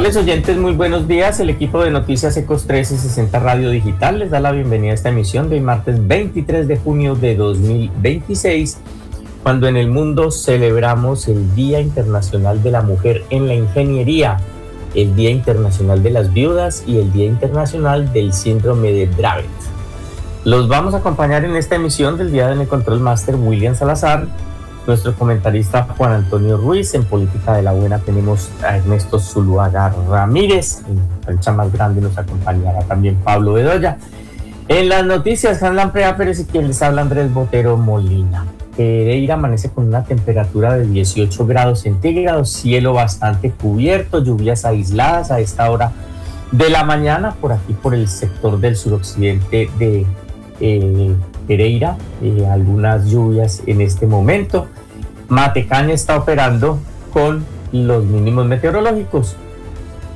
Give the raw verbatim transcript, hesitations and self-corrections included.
Amables oyentes, muy buenos días. El equipo de Noticias Ecos trescientos sesenta Radio Digital les da la bienvenida a esta emisión de martes veintitrés de junio de dos mil veintiséis, cuando en el mundo celebramos el Día Internacional de la Mujer en la Ingeniería, el Día Internacional de las Viudas y el Día Internacional del Síndrome de Dravet. Los vamos a acompañar en esta emisión del día en el Control Master William Salazar, nuestro comentarista Juan Antonio Ruiz. En Política de la Buena tenemos a Ernesto Zuluaga Ramírez. En la cancha más grande nos acompañará también Pablo Bedoya. En las noticias, Hanlan Prea Pérez y quien les habla Andrés Botero Molina. Pereira amanece con una temperatura de dieciocho grados centígrados, cielo bastante cubierto, lluvias aisladas a esta hora de la mañana por aquí por el sector del suroccidente de eh, Pereira, eh, algunas lluvias en este momento. Matecaña está operando con los mínimos meteorológicos.